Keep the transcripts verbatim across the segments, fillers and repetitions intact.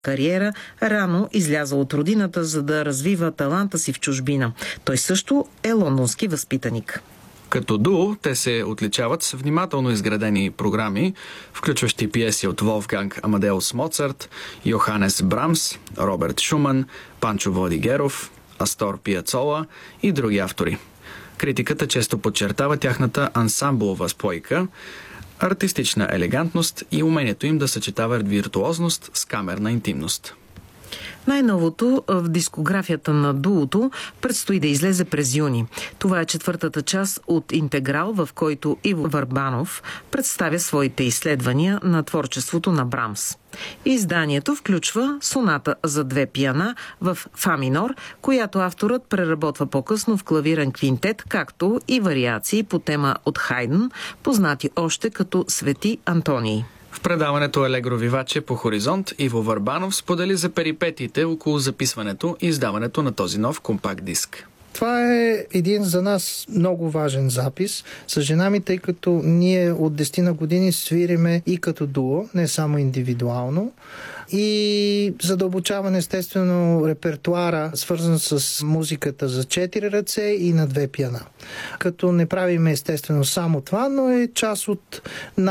кариера, рано излязъл от родината, за да развива таланта си в чужбина. Той също е лондонски възпитаник. Като дуо, те се отличават с внимателно изградени програми, включващи пиеси от Волфганг Амадеус Моцарт, Йоханес Брамс, Роберт Шуман, Панчо Владигеров, Астор Пиацола и други автори. Критиката често подчертава тяхната ансамблова спойка, артистична елегантност и умението им да съчетава виртуозност с камерна интимност. Най-новото в дискографията на дуото предстои да излезе през юни. Това е четвъртата част от интеграл, в който Иво Върбанов представя своите изследвания на творчеството на Брамс. Изданието включва соната за две пиана в фа минор, която авторът преработва по-късно в клавирен квинтет, както и вариации по тема от Хайден, познати още като Свети Антоний. В предаването Алегро Виваче по Хоризонт Иво Върбанов сподели за перипетиите около записването и издаването на този нов компакт диск. Това е един за нас много важен запис с жена ми, тъй като ние от десет години свириме и като дуо, не само индивидуално. И задълбочаване естествено репертуара, свързан с музиката за четири ръце и на две пиана. Като не правиме естествено само това, но е част от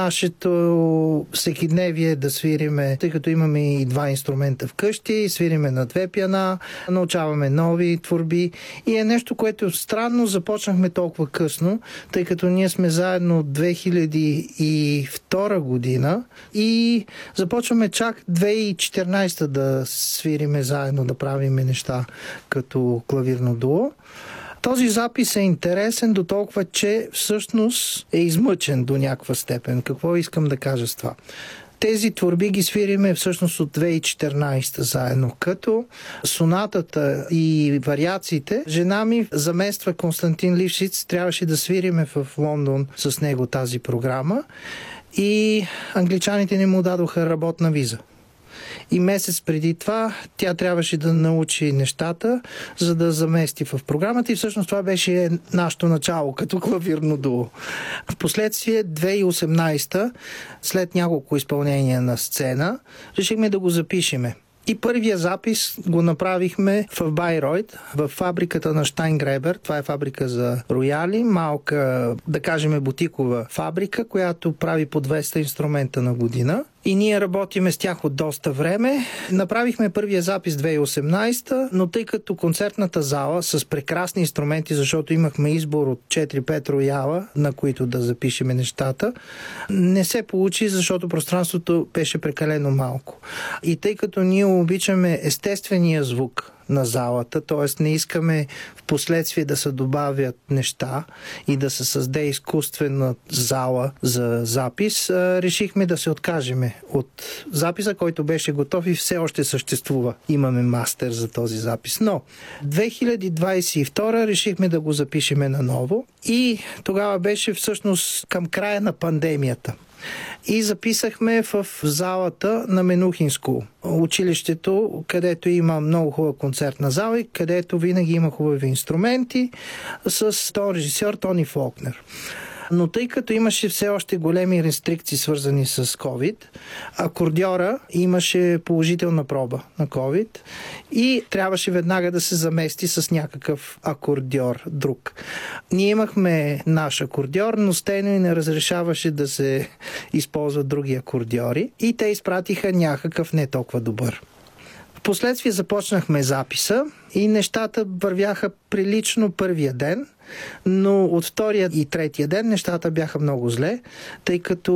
нашето всекидневие да свириме, тъй като имаме и два инструмента вкъщи, свириме на две пиана, научаваме нови творби и е нещо, което странно започнахме толкова късно, тъй като ние сме заедно от две хиляди и втора година и започваме чак две хиляди и четиринадесета да свириме заедно, да правиме неща като клавирно дуо. Този запис е интересен до толкова, че всъщност е измъчен до някаква степен. Какво искам да кажа с това? Тези творби ги свириме всъщност от две хиляди и четиринадесета заедно, като сонатата и вариациите. Жена ми замества Константин Лившиц, трябваше да свириме в Лондон с него тази програма и англичаните не му дадоха работна виза. И месец преди това тя трябваше да научи нещата, за да замести в програмата и всъщност това беше нашето начало като клавирно дуо. Впоследствие две хиляди и осемнадесета, след няколко изпълнения на сцена, решихме да го запишеме. И първия запис го направихме в Байройт, в фабриката на Штайнгребер. Това е фабрика за рояли, малка, да кажем, бутикова фабрика, която прави по двеста инструмента на година. И ние работиме с тях от доста време. Направихме първия запис две хиляди и осемнадесета, но тъй като концертната зала с прекрасни инструменти, защото имахме избор от четири-пет рояла, на които да запишеме нещата, не се получи, защото пространството беше прекалено малко. И тъй като ние обичаме естествения звук на залата, т.е. не искаме в последствие да се добавят неща и да се създаде изкуствена зала за запис, решихме да се откажеме от записа, който беше готов и все още съществува. Имаме мастер за този запис. Но две хиляди двадесет и втора решихме да го запишеме наново и тогава беше всъщност към края на пандемията. И записахме в залата на Менухинско училището, където има много хубава концертна зала и където винаги има хубави инструменти с този режисьор Тони Фолкнер. Но тъй като имаше все още големи рестрикции, свързани с COVID, акордьора имаше положителна проба на COVID и трябваше веднага да се замести с някакъв акордьор друг. Ние имахме наш акордьор, но Стейно не разрешаваше да се използват други акордьори и те изпратиха някакъв не толкова добър. Впоследствие започнахме записа и нещата вървяха прилично първия ден, но от втория и третия ден нещата бяха много зле, тъй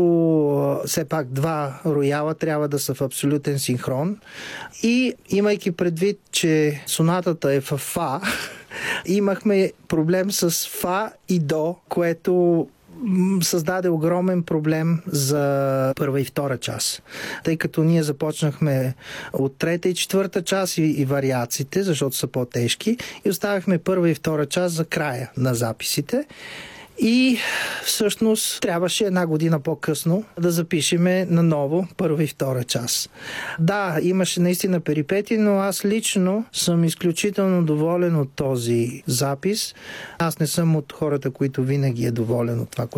като все пак два рояла трябва да са в абсолютен синхрон и имайки предвид, че сонатата е в фа, имахме проблем с фа и до, което създаде огромен проблем за първа и втора част. Тъй като ние започнахме от трета и четвърта част и, и вариациите, защото са по-тежки, и оставяхме първа и втора част за края на записите. И всъщност трябваше една година по-късно да запишеме наново първа и втора част. Да, имаше наистина перипети, но аз лично съм изключително доволен от този запис. Аз не съм от хората, които винаги е доволен от това,